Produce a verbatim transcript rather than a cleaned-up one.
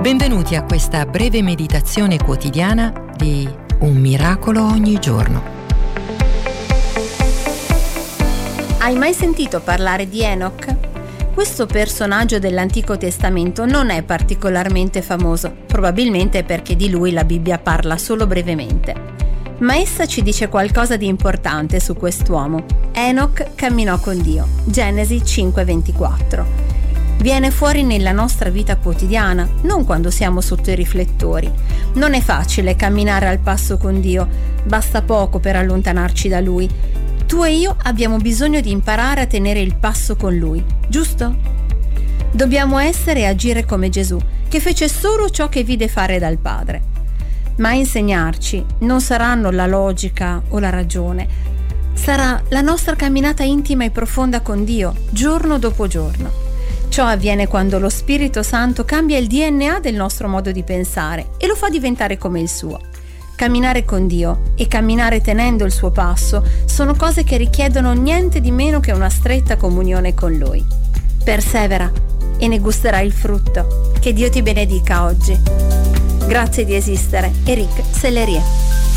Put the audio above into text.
Benvenuti a questa breve meditazione quotidiana di Un miracolo ogni giorno. Hai mai sentito parlare di Enoch? Questo personaggio dell'Antico Testamento non è particolarmente famoso, probabilmente perché di lui la Bibbia parla solo brevemente. Ma essa ci dice qualcosa di importante su quest'uomo. Enoch camminò con Dio. Genesi cinque ventiquattro. Viene fuori nella nostra vita quotidiana, non quando siamo sotto i riflettori. Non è facile camminare al passo con Dio, basta poco per allontanarci da Lui. Tu e io abbiamo bisogno di imparare a tenere il passo con Lui, giusto? Dobbiamo essere e agire come Gesù, che fece solo ciò che vide fare dal Padre. Ma a insegnarci non saranno la logica o la ragione, sarà la nostra camminata intima e profonda con Dio, giorno dopo giorno. Ciò avviene quando lo Spirito Santo cambia il D N A del nostro modo di pensare e lo fa diventare come il suo. Camminare con Dio e camminare tenendo il suo passo sono cose che richiedono niente di meno che una stretta comunione con Lui. Persevera e ne gusterai il frutto. Che Dio ti benedica oggi. Grazie di esistere. Eric Sellerie.